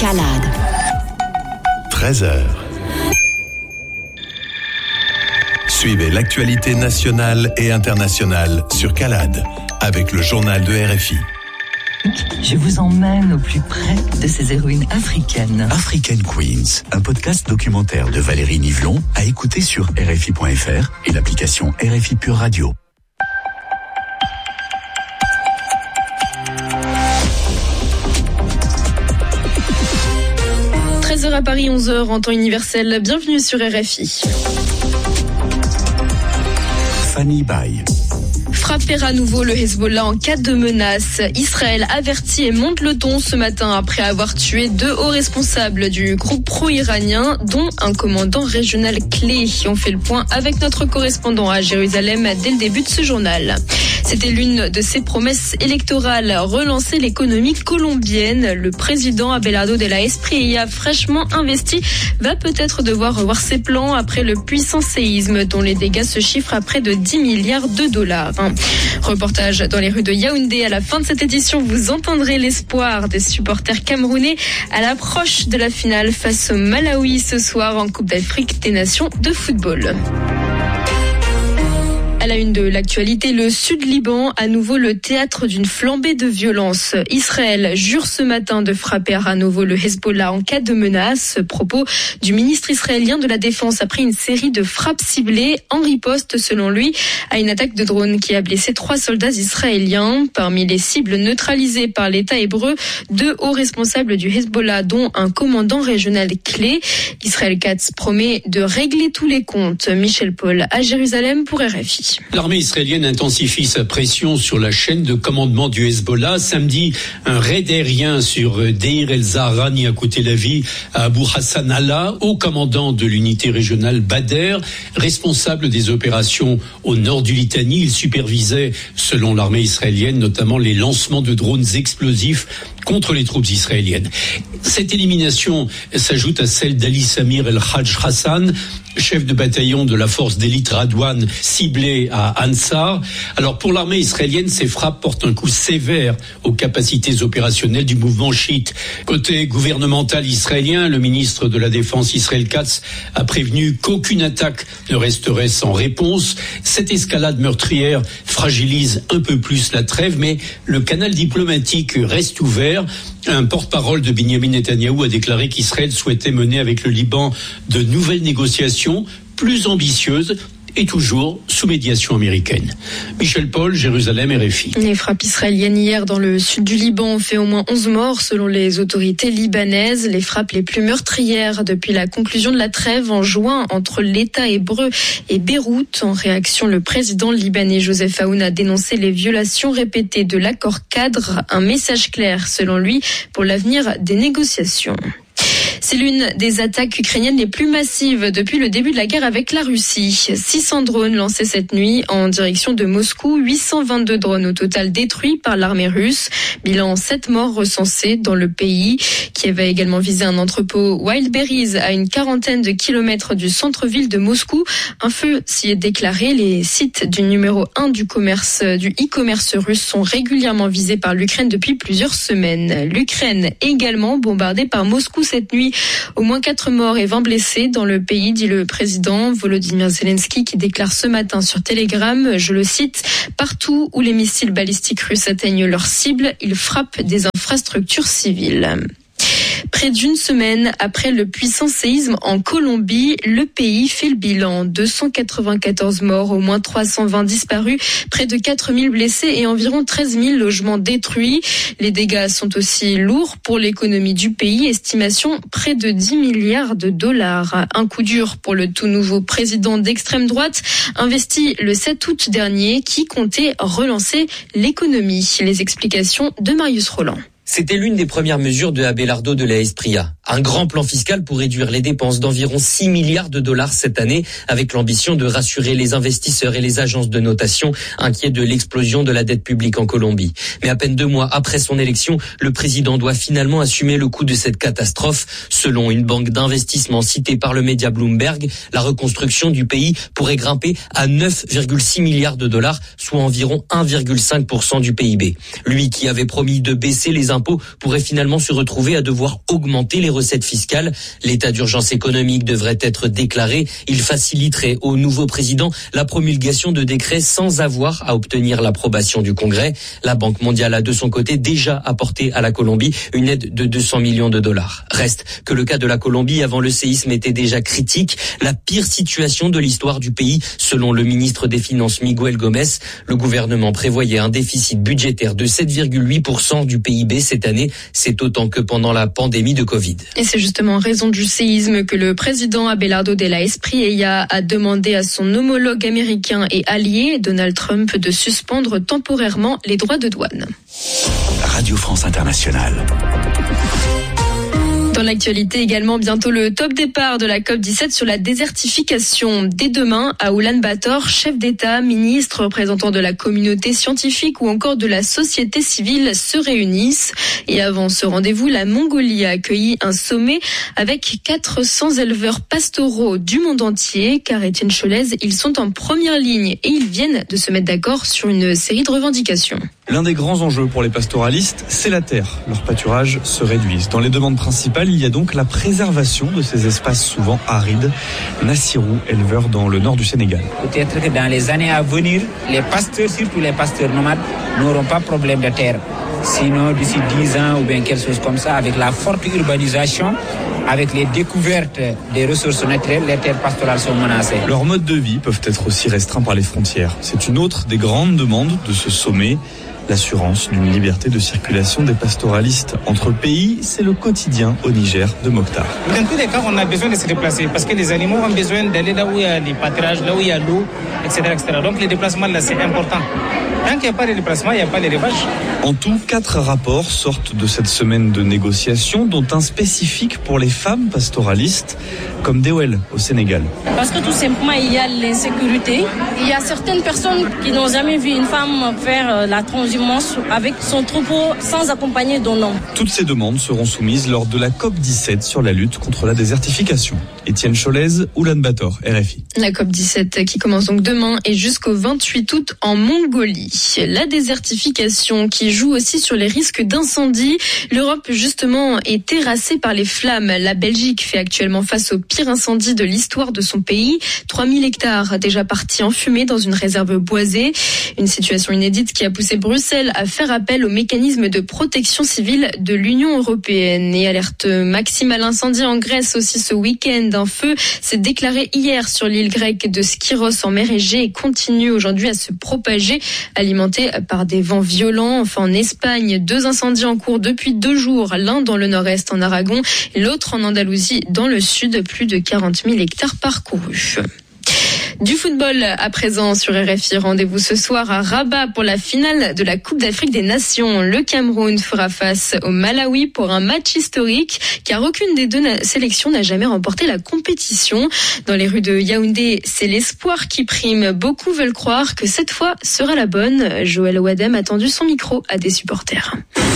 Calade. 13h. Suivez l'actualité nationale et internationale sur Calade avec le journal de RFI. Je vous emmène au plus près de ces héroïnes africaines. African Queens, un podcast documentaire de Valérie Nivelon à écouter sur RFI.fr et l'application RFI Pure Radio. À Paris, 11h en temps universel. Bienvenue sur RFI. Fanny Baye. Frapper à nouveau le Hezbollah en cas de menace. Israël avertit et monte le ton ce matin après avoir tué 2 hauts responsables du groupe pro-iranien, dont un commandant régional clé. On fait le point avec notre correspondant à Jérusalem dès le début de ce journal. C'était l'une de ses promesses électorales, relancer l'économie colombienne. Le président Abelardo de la Espriella, fraîchement investi, va peut-être devoir revoir ses plans après le puissant séisme dont les dégâts se chiffrent à près de 10 milliards de dollars. Reportage dans les rues de Yaoundé. À la fin de cette édition, vous entendrez l'espoir des supporters camerounais à l'approche de la finale face au Malawi ce soir en Coupe d'Afrique des Nations de football. À la une de l'actualité, le Sud-Liban, à nouveau le théâtre d'une flambée de violence. Israël jure ce matin de frapper à nouveau le Hezbollah en cas de menace. Propos du ministre israélien de la Défense après une série de frappes ciblées en riposte, selon lui, à une attaque de drone qui a blessé 3 soldats israéliens. Parmi les cibles neutralisées par l'État hébreu, 2 hauts responsables du Hezbollah, dont un commandant régional clé. Israël Katz promet de régler tous les comptes. Michel Paul à Jérusalem pour RFI. L'armée israélienne intensifie sa pression sur la chaîne de commandement du Hezbollah. Samedi, un raid aérien sur Deir el-Zahrani a coûté la vie à Abu Hassan Allah, haut commandant de l'unité régionale Bader, responsable des opérations au nord du Litanie. Il supervisait, selon l'armée israélienne, notamment les lancements de drones explosifs contre les troupes israéliennes. Cette élimination s'ajoute à celle d'Ali Samir el-Hajj Hassan, chef de bataillon de la force d'élite Radwan, ciblé à Ansar. Alors pour l'armée israélienne, ces frappes portent un coup sévère aux capacités opérationnelles du mouvement chiite. Côté gouvernemental israélien, le ministre de la Défense Israël Katz a prévenu qu'aucune attaque ne resterait sans réponse. Cette escalade meurtrière fragilise un peu plus la trêve, mais le canal diplomatique reste ouvert. Un porte-parole de Benjamin Netanyahou a déclaré qu'Israël souhaitait mener avec le Liban de nouvelles négociations plus ambitieuses et toujours sous médiation américaine. Michel Paul, Jérusalem, RFI. Les frappes israéliennes hier dans le sud du Liban ont fait au moins 11 morts selon les autorités libanaises. Les frappes les plus meurtrières depuis la conclusion de la trêve en juin entre l'État hébreu et Beyrouth. En réaction, le président libanais Joseph Aoun a dénoncé les violations répétées de l'accord cadre. Un message clair, selon lui, pour l'avenir des négociations. C'est l'une des attaques ukrainiennes les plus massives depuis le début de la guerre avec la Russie. 600 drones lancés cette nuit en direction de Moscou, 822 drones au total détruits par l'armée russe. Bilan 7 morts recensés dans le pays. Kiev a également visé un entrepôt Wildberries à une quarantaine de kilomètres du centre-ville de Moscou. Un feu s'y est déclaré. Les sites du numéro 1 du e-commerce russe sont régulièrement visés par l'Ukraine depuis plusieurs semaines. L'Ukraine également bombardée par Moscou cette nuit. Au moins 4 morts et 20 blessés dans le pays, dit le président Volodymyr Zelensky, qui déclare ce matin sur Telegram, je le cite, « Partout où les missiles balistiques russes atteignent leur cible, ils frappent des infrastructures civiles ». Près d'une semaine après le puissant séisme en Colombie, le pays fait le bilan. 294 morts, au moins 320 disparus, près de 4000 blessés et environ 13 000 logements détruits. Les dégâts sont aussi lourds pour l'économie du pays, estimation près de 10 milliards de dollars. Un coup dur pour le tout nouveau président d'extrême droite, investi le 7 août dernier, qui comptait relancer l'économie. Les explications de Marius Roland. C'était l'une des premières mesures de Abelardo de la Espriella. Un grand plan fiscal pour réduire les dépenses d'environ 6 milliards de dollars cette année, avec l'ambition de rassurer les investisseurs et les agences de notation inquiets de l'explosion de la dette publique en Colombie. Mais à peine 2 mois après son élection, le président doit finalement assumer le coût de cette catastrophe. Selon une banque d'investissement citée par le média Bloomberg, la reconstruction du pays pourrait grimper à 9,6 milliards de dollars, soit environ 1,5% du PIB. Lui qui avait promis de baisser les impôts pourrait finalement se retrouver à devoir augmenter les recettes fiscales. L'état d'urgence économique devrait être déclaré. Il faciliterait au nouveau président la promulgation de décrets sans avoir à obtenir l'approbation du Congrès. La Banque mondiale a de son côté déjà apporté à la Colombie une aide de 200 millions de dollars. Reste que le cas de la Colombie avant le séisme était déjà critique. La pire situation de l'histoire du pays, selon le ministre des Finances Miguel Gomez. Le gouvernement prévoyait un déficit budgétaire de 7,8% du PIB cette année. C'est autant que pendant la pandémie de Covid. Et c'est justement en raison du séisme que le président Abelardo de la Espriella a demandé à son homologue américain et allié, Donald Trump, de suspendre temporairement les droits de douane. Radio France Internationale. Dans l'actualité également, bientôt le top départ de la COP17 sur la désertification. Dès demain, à Oulan-Bator, chefs d'État, ministres, représentants de la communauté scientifique ou encore de la société civile se réunissent. Et avant ce rendez-vous, la Mongolie a accueilli un sommet avec 400 éleveurs pastoraux du monde entier. Car Étienne Cholez, ils sont en première ligne et ils viennent de se mettre d'accord sur une série de revendications. L'un des grands enjeux pour les pastoralistes, c'est la terre. Leurs pâturages se réduisent. Dans les demandes principales, il y a donc la préservation de ces espaces souvent arides. Nassirou, éleveur dans le nord du Sénégal. Peut-être que dans les années à venir, les pasteurs, surtout les pasteurs nomades, n'auront pas de problème de terre. Sinon, d'ici 10 ans ou bien quelque chose comme ça, avec la forte urbanisation, avec les découvertes des ressources naturelles, les terres pastorales sont menacées. Leurs modes de vie peuvent être aussi restreints par les frontières. C'est une autre des grandes demandes de ce sommet. L'assurance d'une liberté de circulation des pastoralistes entre pays, c'est le quotidien au Niger de Mokhtar. Dans tous les cas, on a besoin de se déplacer parce que les animaux ont besoin d'aller là où il y a les pâturages, là où il y a l'eau, etc., etc. Donc les déplacements là, c'est important. Tant qu'il n'y a pas de déplacement, il n'y a pas d'élevage. En tout, 4 rapports sortent de cette semaine de négociations, dont un spécifique pour les femmes pastoralistes, comme Dewel au Sénégal. Parce que tout simplement, il y a l'insécurité. Il y a certaines personnes qui n'ont jamais vu une femme faire la transhumance avec son troupeau sans accompagner d'un homme. Toutes ces demandes seront soumises lors de la COP17 sur la lutte contre la désertification. Étienne Cholez, Oulan-Bator, RFI. La COP17 qui commence donc demain et jusqu'au 28 août en Mongolie. La désertification qui joue aussi sur les risques d'incendie. L'Europe justement est terrassée par les flammes. La Belgique fait actuellement face au pire incendie de l'histoire de son pays. 3000 hectares déjà partis en fumée dans une réserve boisée. Une situation inédite qui a poussé Bruxelles à faire appel au mécanisme de protection civile de l'Union européenne. Et alerte maximale incendie en Grèce aussi ce week-end. Un feu s'est déclaré hier sur l'île grecque de Skyros en mer Égée et continue aujourd'hui à se propager, alimenté par des vents violents. Enfin, en Espagne, 2 incendies en cours depuis 2 jours. L'un dans le nord-est en Aragon, l'autre en Andalousie dans le sud. Plus de 40 000 hectares parcourus. Du football à présent sur RFI. Rendez-vous ce soir à Rabat pour la finale de la Coupe d'Afrique des Nations. Le Cameroun fera face au Malawi pour un match historique car aucune des 2 sélections n'a jamais remporté la compétition. Dans les rues de Yaoundé, c'est l'espoir qui prime. Beaucoup veulent croire que cette fois sera la bonne. Joël Ouadem a tendu son micro à des supporters.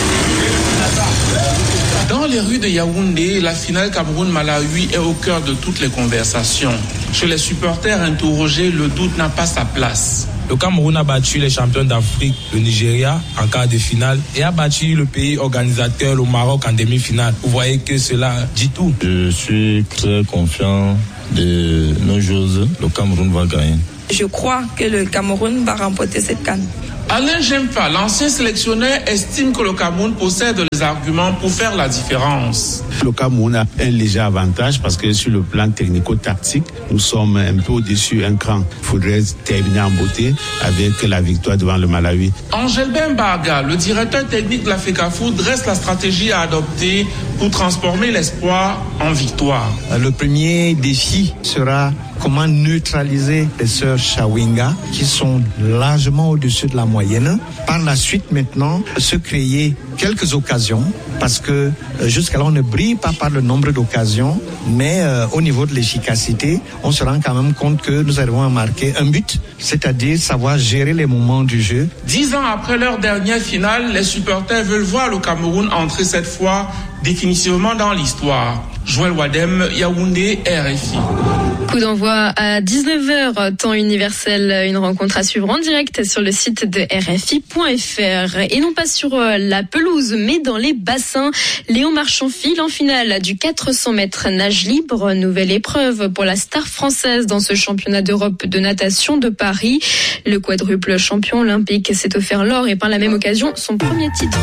Dans les rues de Yaoundé, la finale Cameroun-Malawi est au cœur de toutes les conversations. Chez les supporters interrogés, le doute n'a pas sa place. Le Cameroun a battu les champions d'Afrique, le Nigeria, en quart de finale et a battu le pays organisateur, le Maroc, en demi-finale. Vous voyez que cela dit tout. Je suis très confiant de nos joueurs. Le Cameroun va gagner. Je crois que le Cameroun va remporter cette CAN. Alain Jempa, l'ancien sélectionneur, estime que le Cameroun possède les arguments pour faire la différence. Le Cameroun a un léger avantage parce que sur le plan technico-tactique, nous sommes un peu au-dessus un cran. Il faudrait terminer en beauté avec la victoire devant le Malawi. Angel Bembaga, le directeur technique de la FECAFOOT, dresse la stratégie à adopter pour transformer l'espoir en victoire. Le premier défi sera comment neutraliser les sœurs Chawinga qui sont largement au-dessus de la moyenne. Par la suite maintenant, se créer quelques occasions parce que jusqu'à là on ne brille pas par le nombre d'occasions, mais au niveau de l'efficacité, on se rend quand même compte que nous arrivons à marquer un but, c'est-à-dire savoir gérer les moments du jeu. 10 ans après leur dernière finale, les supporters veulent voir le Cameroun entrer cette fois définitivement dans l'histoire. Joël Wadem, Yaoundé, RFI. Coup d'envoi à 19h, temps universel, une rencontre à suivre en direct sur le site de RFI.fr. Et non pas sur la pelouse, mais dans les bassins. Léon Marchand file en finale du 400 mètres nage libre. Nouvelle épreuve pour la star française dans ce championnat d'Europe de natation de Paris. Le quadruple champion olympique s'est offert l'or et par la même occasion son premier titre.